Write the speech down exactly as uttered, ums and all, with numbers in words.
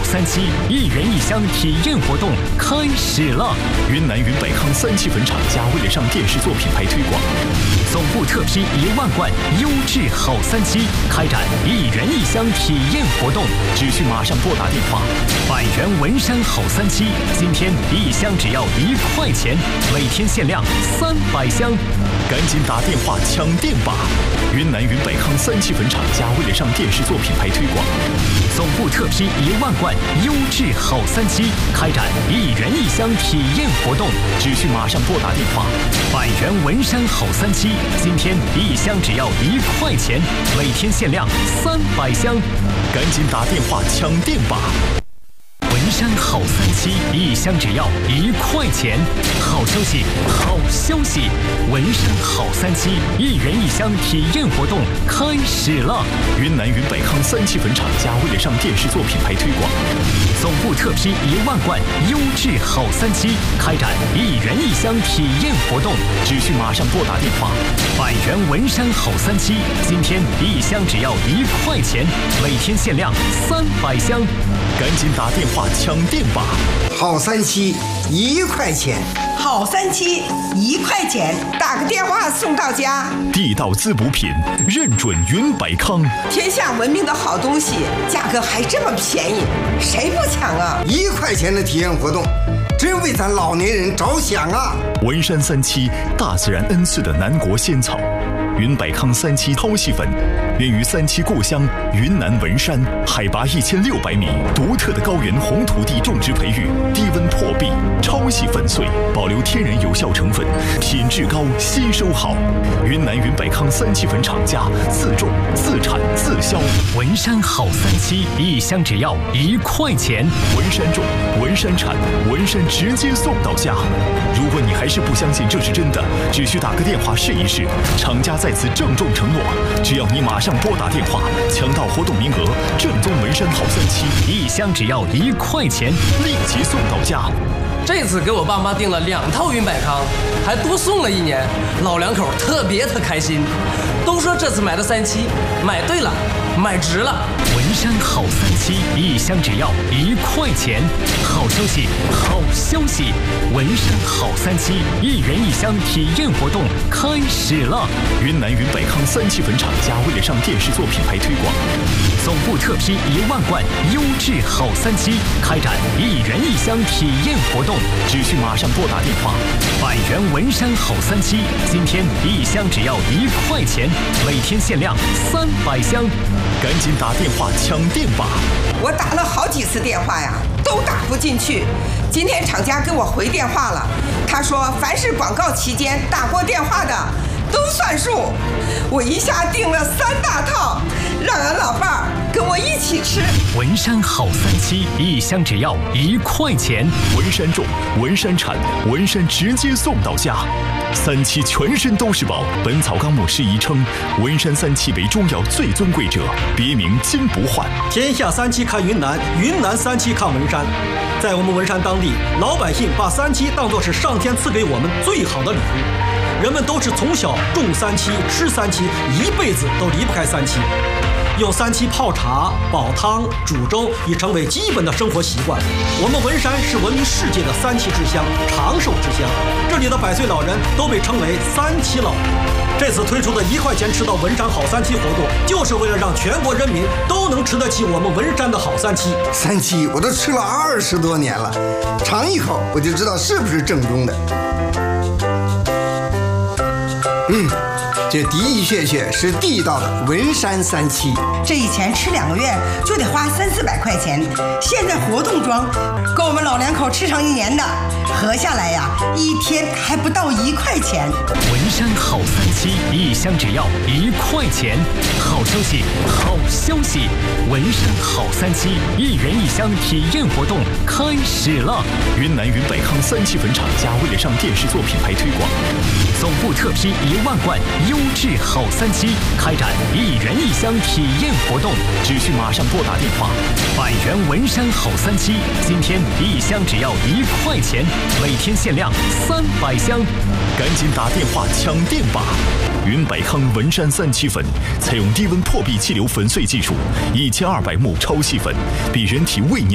三七一人一箱体验活动开始了！云南云百康三七粉厂家为了上电视做品牌推广，总部特批一万罐优质好三七，开展一人一箱体验活动，只需马上拨打电话。百元文山好三七，今天一箱只要一块钱，每天限量三百箱，赶紧打电话抢店吧！云南云百康三七粉厂家为了上电视做品牌推广，总部特批一万罐优质好三七，开展一人一箱体验活动，只需马上拨打电话。百元文山好三七，今天一箱只要一块钱，每天限量三百箱，赶紧打电话抢店吧！文山好三七，一箱只要一块钱。好消息，好消息！文山好三七一人一箱体验活动开始了！云南云百康三七粉厂家为了上电视做品牌推广，总部特批一万罐优质好三七，开展一人一箱体验活动，只需马上拨打电话。百元文山好三七，今天一箱只要一块钱，每天限量三百箱，赶紧打电话抢店吧！ 好三七一块钱， 好三七一块钱，打个电话送到家。 地道滋补品，认准云百康。 天下闻名的好东西，价格还这么便宜，谁不抢啊？ 一块钱的体验活动，真为咱老年人着想啊！ 文山三七，大自然恩赐的南国仙草。云百康三七超细粉，源于三七故乡云南文山，海拔一千六百米，独特的高原红土地种植培育，低温破壁，超细粉碎，保留天然有效成分，品质高，吸收好。云南云百康三七粉厂家自种、自产、自销。文山好三七，一箱只要一块钱。文山种，文山产，文山直接送到家。如果你还是不相信这是真的，只需打个电话试一试。厂家在此郑重承诺，只要你马上拨打电话，抢到活动名额，正宗文山好三七，一箱只要一块钱，立即送到家。 这次给我爸妈订了两套云百康，还多送了一年，老两口特别的开心，都说这次买的三七买对了，买值了。 文山好三七，一箱只要一块钱。好消息，好消息！文山好三七一人一箱体验活动开始了！云南云百康三七粉厂家为了上电视做品牌推广，总部特批一万罐优质好三七，开展一人一箱体验活动，只需马上拨打电话。百元文山好三七，今天一箱只要一块钱，每天限量三百箱，赶紧打电话抢店吧！ 我打了好几次电话呀，都打不进去。今天厂家给我回电话了，他说凡是广告期间打过电话的都算数。我一下订了三大套，让俺老伴儿跟我一起吃。 文山好三七，一箱只要一块钱。文山种，文山产，文山直接送到家。三七全身都是宝，《本草纲目》适宜称，文山三七为中药最尊贵者，别名金不换。 天下三七看云南，云南三七看文山。在我们文山当地，老百姓把三七当作是上天赐给我们最好的礼物。人们都是从小种三七、吃三七，一辈子都离不开三七。用三七泡茶、煲汤、煮粥已成为基本的生活习惯。我们文山是闻名世界的三七之乡、长寿之乡，这里的百岁老人都被称为三七老人。这次推出的一块钱吃到文山好三七活动，就是为了让全国人民都能吃得起我们文山的好三七。 三七我都吃了二十多年了，尝一口我就知道是不是正宗的。嗯，这的的确确是地道的文山三七。 这以前吃两个月就得花三四百块钱，现在活动装够我们老两口吃上一年的，合下来呀，一天还不到一块钱。 文山好三七，一箱只要一块钱。好消息，好消息！文山好三七一人一箱体验活动开始了！云南云百康三七粉厂家为了上电视做品牌推广，总部特批一万罐优质好三七，开展一人一箱体验活动，只需马上拨打电话。百元文山好三七，今天一箱只要一块钱，每天限量三百箱，赶紧打电话抢店吧！云百康文山三七粉采用低温破壁气流粉碎技术，一千二百目超细粉，比人体胃黏